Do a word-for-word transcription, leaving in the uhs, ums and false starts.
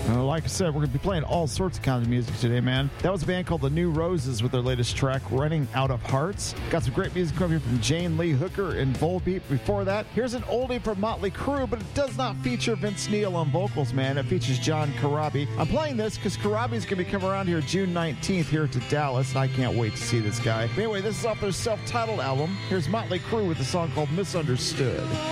Uh, like I said, we're going to be playing all sorts of kinds of music today, man. That was a band called the New Roses with their latest track, Running Out of Hearts. Got some great music coming from Jane Lee Hooker and Volbeat. Before that, here's an oldie from Motley Crue, but it does not feature Vince Neil on vocals, man. It features John Corabi. I'm playing this because Corabi's going to be coming around here June nineteenth here to Dallas, and I can't wait to see this guy. But anyway, this is off their self-titled album. Here's Motley Crue with a song called Misunderstood.